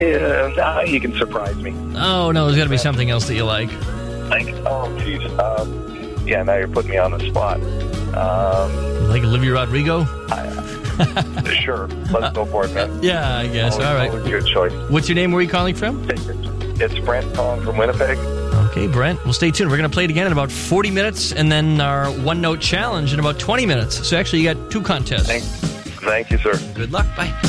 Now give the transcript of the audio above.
You can surprise me. Oh, no, there's got to be something else that you like. Geez. Yeah, now you're putting me on the spot. Like Olivia Rodrigo? Sure. Let's go for it, man. Yeah, I guess. All right. Good choice. What's your name? Where are you calling from? It's Brent calling from Winnipeg. Okay, Brent. Well, stay tuned. We're going to play it again in about 40 minutes, and then our one-note challenge in about 20 minutes. So actually, you got two contests. Thank you, sir. Good luck. Bye.